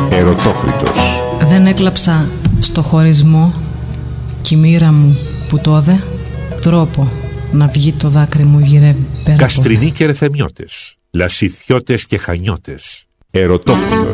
Ερωτόκριτος. Δεν έκλαψα στο χωρισμό κι η μοίρα μου που τόδε τρόπο να βγει το δάκρυ μου γυρεύει πέρα. Καστρινοί και ρεθεμιώτες, λασιθιώτες και χανιώτες. Ερωτόκριτος.